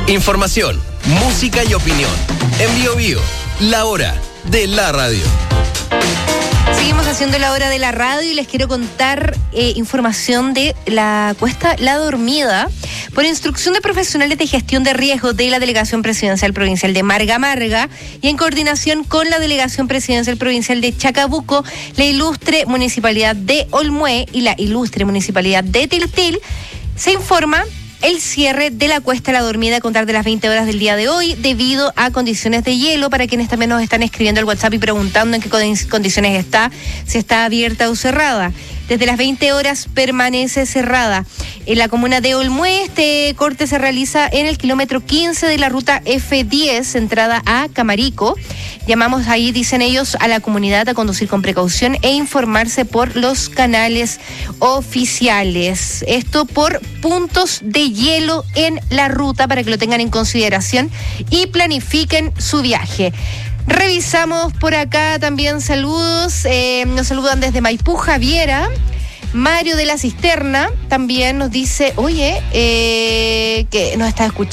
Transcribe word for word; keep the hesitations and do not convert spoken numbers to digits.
Información, música y opinión. En Bio Bio, la hora de la radio. Seguimos haciendo la hora de la radio y les quiero contar eh, información de la Cuesta La Dormida. Por instrucción de profesionales de gestión de riesgos de la Delegación Presidencial Provincial de Marga Marga y en coordinación con la Delegación Presidencial Provincial de Chacabuco, la ilustre Municipalidad de Olmué y la ilustre Municipalidad de Tiltil, se informa el cierre de la Cuesta La Dormida a contar de las veinte horas del día de hoy debido a condiciones de hielo. Para quienes también nos están escribiendo al WhatsApp y preguntando en qué condiciones está, si está abierta o cerrada. Desde las veinte horas permanece cerrada. En la comuna de Olmué, este corte se realiza en el kilómetro quince de la ruta F diez, entrada a Camarico. Llamamos ahí, dicen ellos, a la comunidad a conducir con precaución e informarse por los canales oficiales. Esto por puntos de hielo en la ruta para que lo tengan en consideración y planifiquen su viaje. Revisamos por acá también saludos. Eh, nos saludan desde Maipú, Javiera. Mario de la Cisterna también nos dice, oye, eh, que nos está escuchando.